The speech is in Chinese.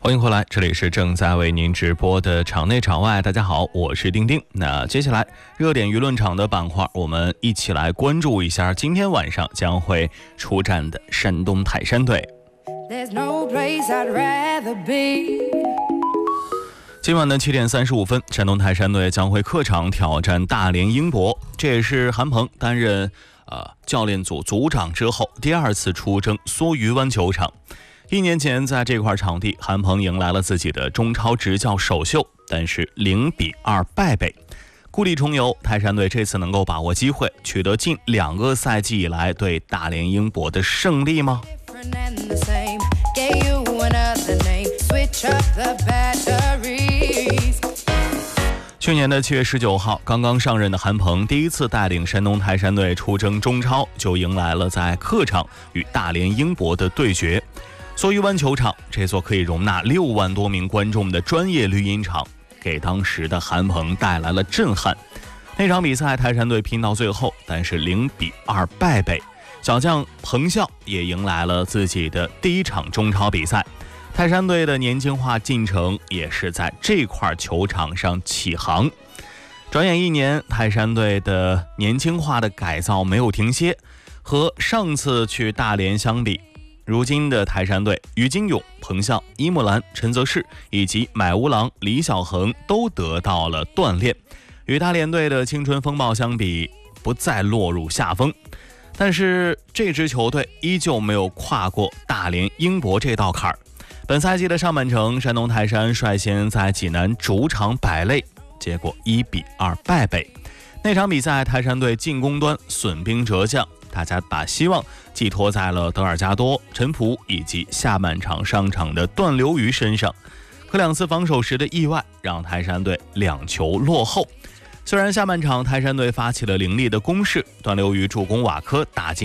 欢迎回来，这里是正在为您直播的场内场外。大家好，我是丁丁。那接下来热点舆论场的板块，我们一起来关注一下今天晚上将会出战的山东泰山队。今晚的7点35分，山东泰山队将会客场挑战大连英博，这也是韩鹏担任教练组组长之后第二次出征梭鱼湾球场。1年前，在这块场地，韩鹏迎来了自己的中超执教首秀，但是0-2败北。故地重游，泰山队这次能够把握机会，取得近2个赛季以来对大连英博的胜利吗？去年的7月19号，刚刚上任的韩鹏第一次带领山东泰山队出征中超，就迎来了在客场与大连英博的对决。梭鱼湾球场，这座可以容纳6万多名观众的专业绿茵场，给当时的韩鹏带来了震撼。那场比赛泰山队拼到最后，但是0-2败北。小将彭笑也迎来了自己的第一场中超比赛。泰山队的年轻化进程也是在这块球场上起航。转眼1年，泰山队的年轻化的改造没有停歇，和上次去大连相比，如今的泰山队，于金勇、彭笑、伊木兰、陈泽世以及买乌郎、李小恒都得到了锻炼，与大连队的青春风暴相比，不再落入下风。但是这支球队依旧没有跨过大连英博这道坎儿。本赛季的上半程，山东泰山率先在济南主场摆擂，结果1-2败北。那场比赛，泰山队进攻端损兵折将，大家把希望寄托在了德尔加多、陈普以及下半场上场的段流鱼身上。可2次防守时的意外，让泰山队2球落后。虽然下半场泰山队发起了凌厉的攻势，段流鱼助攻瓦科打进